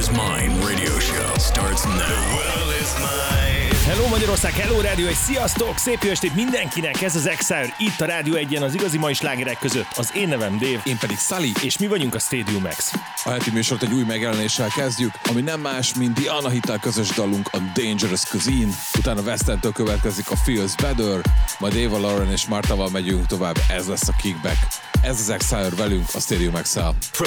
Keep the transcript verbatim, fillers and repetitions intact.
is Mine radio show starts now. The world is mine. Hello Magyarország, hello rádió, egy sziasztok! Szép jó estét mindenkinek, ez az Exile, itt a Rádió egyen az igazi mai slágerek között. Az én nevem Dave. Én pedig Sully. És mi vagyunk a Stadium X. A heti műsort egy új megjelenéssel kezdjük, ami nem más, mint The Anahittal közös dalunk, a Dangerous Cuisine. Utána West Endtől következik a Feels Better, majd Ava Lauren és Martával megyünk tovább, ez lesz a Kickback. Ez az Exile velünk a Stadium X-el. From